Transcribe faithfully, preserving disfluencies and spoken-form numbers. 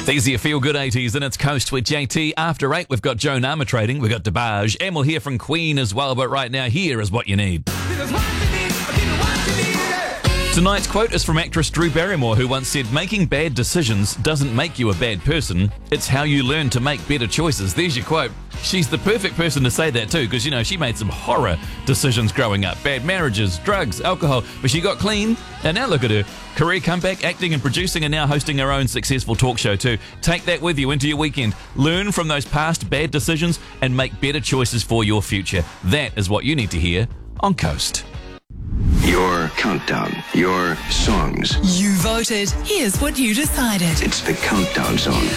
These are your feel-good eighties, and it's Coast with J T. After eight, we've got Joan Armatrading, we've got DeBarge, and we'll hear from Queen as well, but right now, here is what you need. Tonight's quote is from actress Drew Barrymore, who once said, "Making bad decisions doesn't make you a bad person. It's how you learn to make better choices." There's your quote. She's the perfect person to say that too, because, you know, she made some horror decisions growing up. Bad marriages, drugs, alcohol, but she got clean, and now look at her. Career comeback, acting and producing, and now hosting her own successful talk show too. Take that with you into your weekend. Learn from those past bad decisions and make better choices for your future. That is what you need to hear on Coast. Your countdown, your songs. You voted. Here's what you decided. It's the Countdown Song.